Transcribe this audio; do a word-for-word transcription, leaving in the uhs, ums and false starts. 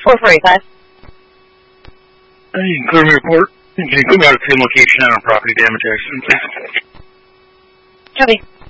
four four eight five. Hey, you can clear me report. Can you come out of the same location on a property damage accident, please? Copy.